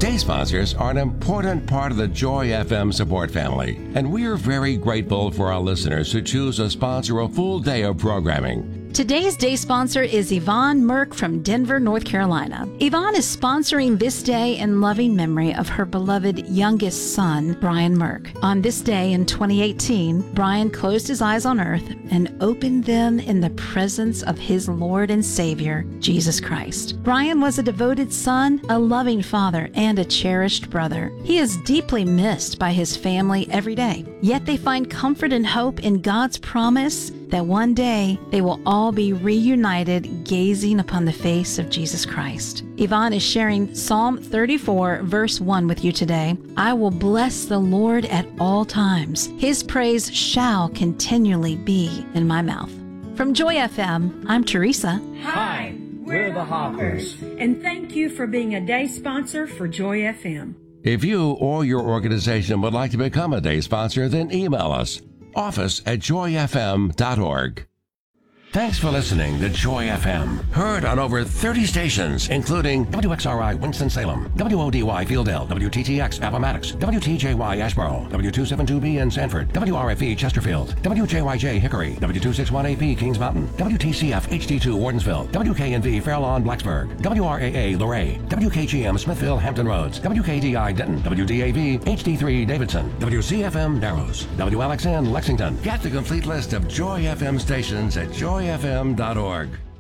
Day sponsors are an important part of the Joy FM support family, and we are very grateful for our listeners who choose to sponsor a full day of programming. Today's day sponsor is Yvonne Merck from Denver, North Carolina. Yvonne is sponsoring this day in loving memory of her beloved youngest son, Brian Merck. On this day in 2018, Brian closed his eyes on earth and opened them in the presence of his Lord and Savior, Jesus Christ. Brian was a devoted son, a loving father, and a cherished brother. He is deeply missed by his family every day, yet they find comfort and hope in God's promise that one day they will all be reunited gazing upon the face of Jesus Christ. Yvonne is sharing Psalm 34, verse 1 with you today. I will bless the Lord at all times. His praise shall continually be in my mouth. From Joy FM, I'm Teresa. Hi, we're the Hoppers. And thank you for being a day sponsor for Joy FM. If you or your organization would like to become a day sponsor, then email us, office@joyfm.org. Thanks for listening to Joy FM. Heard on over 30 stations, including WXRI Winston-Salem, WODY Fieldale, WTTX Appomattox, WTJY Asheboro, W272B in Sanford, WRFE Chesterfield, WJYJ Hickory, W261AP Kings Mountain, WTCF HD2 Wardensville, WKNV Fair Lawn Blacksburg, WRAA Luray, WKGM Smithville Hampton Roads, WKDI Denton, WDAV HD3 Davidson, WCFM Narrows, WLXN Lexington. Get the complete list of Joy FM stations at joyfm.org.